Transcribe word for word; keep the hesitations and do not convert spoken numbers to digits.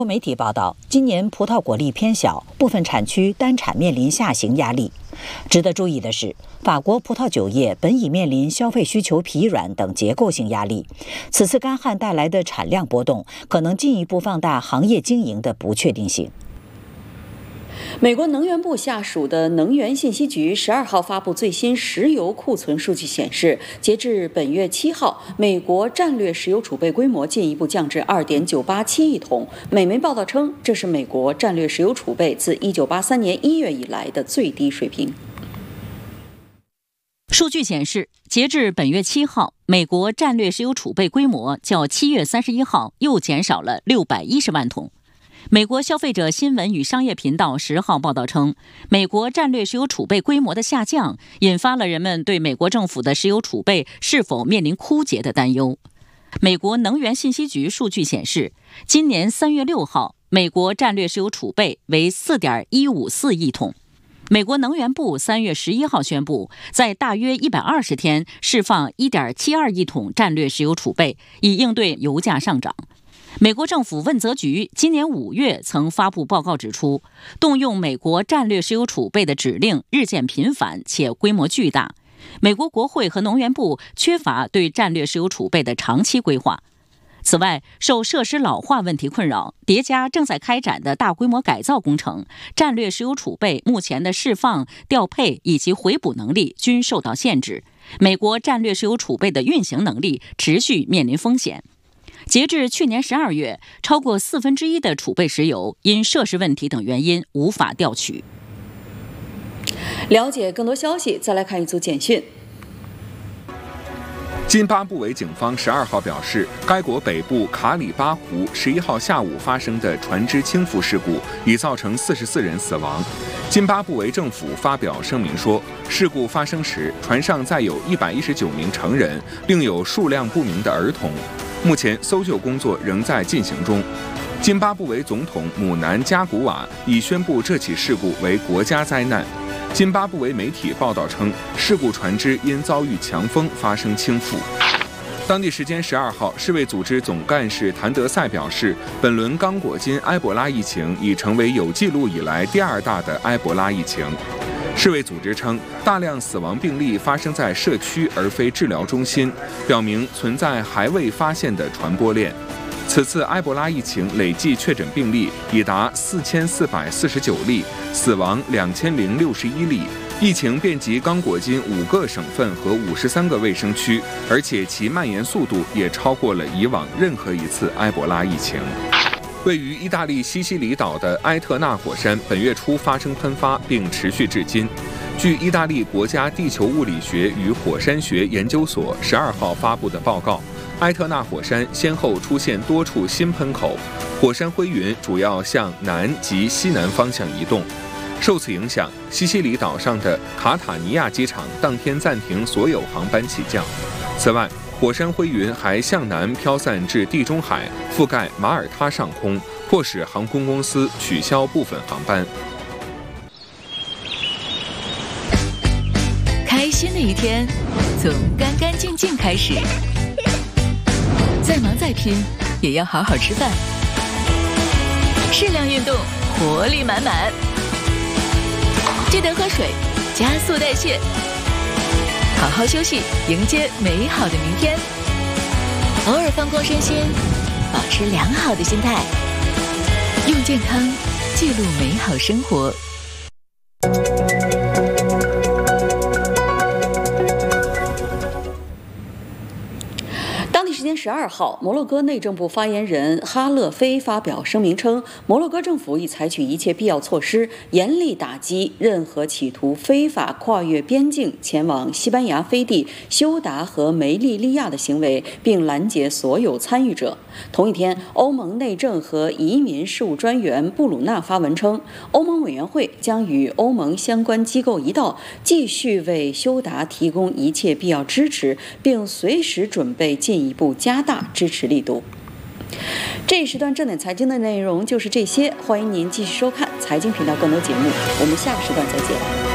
媒体报道，今年葡萄果粒偏小，部分产区单产面临下行压力。值得注意的是，法国葡萄酒业本已面临消费需求疲软等结构性压力，此次干旱带来的产量波动，可能进一步放大行业经营的不确定性。 美国能源部下属的能源信息局十二号发布最新石油库存数据显示，截至本月七号，美国战略石油储备规模进一步降至 二点九八七亿桶。美媒报道称，这是美国战略石油储备自一九八三年一月以来的最低水平。 数据显示，截至本月七号，美国战略石油储备规模较七月三十一号又减少了六百一十万桶。美国消费者新闻与商业频道十号报道称，美国战略石油储备规模的下降，引发了人们对美国政府的石油储备是否面临枯竭的担忧。美国能源信息局数据显示，今年三月六号，美国战略石油储备为 四点一五四亿桶。美国能源部三月十一号宣布，在大约一百二十天释放 一点七二亿桶战略石油储备，以应对油价上涨。美国政府问责局今年五月曾发布报告指出，动用美国战略石油储备的指令日渐频繁且规模巨大。美国国会和能源部缺乏对战略石油储备的长期规划。此外，受设施老化问题困扰，叠加正在开展的大规模改造工程，战略石油储备目前的释放、调配以及回补能力均受到限制。美国战略石油储备的运行能力持续面临风险。截至去年十二月，超过四分之一的储备石油因设施问题等原因无法调取。 了解更多消息，再来看一组简讯。 津巴布韦警方十二号表示，该国北部卡里巴湖十一号下午发生的船只倾覆事故已造成四十四人死亡。津巴布韦政府发表声明说，事故发生时，船上载有一百一十九名成人，另有数量不明的儿童。目前搜救工作仍在进行中。津巴布韦总统姆南加古瓦已宣布这起事故为国家灾难。津巴布韦媒体报道称，事故船只因遭遇强风发生倾覆。当地时间十二号，世卫组织总干事谭德赛表示，本轮刚果金埃博拉疫情已成为有记录以来第二大的埃博拉疫情。世卫组织称，大量死亡病例发生在社区而非治疗中心，表明存在还未发现的传播链。此次埃博拉疫情累计确诊病例已达四千四百四十九例，死亡两千零六十一例。疫情遍及刚果金五个省份和五十三个卫生区，而且其蔓延速度也超过了以往任何一次埃博拉疫情。位于意大利西西里岛的埃特纳火山本月初发生喷发，并持续至今。据意大利国家地球物理学与火山学研究所十二号发布的报告，埃特纳火山先后出现多处新喷口，火山灰云主要向南及西南方向移动。受此影响，西西里岛上的卡塔尼亚机场当天暂停所有航班起降。此外，火山灰云还向南飘散至地中海，覆盖马耳他上空，迫使航空公司取消部分航班。 开心的一天从干干净净开始，再忙再拼也要好好吃饭，适量运动，活力满满。记得喝水，加速代谢。好好休息，迎接美好的明天。偶尔放空身心，保持良好的心态，用健康记录美好生活。 时间十二号，摩洛哥内政部发言人哈勒菲发表声明称，摩洛哥政府已采取一切必要措施，严厉打击任何企图非法跨越边境前往西班牙飞地休达和梅利利亚的行为，并拦截所有参与者。同一天，欧盟内政和移民事务专员布鲁纳发文称，欧盟委员会将与欧盟相关机构一道，继续为休达提供一切必要支持，并随时准备进一步加大支持力度。这一时段正点财经的内容就是这些，欢迎您继续收看财经频道更多节目，我们下个时段再见。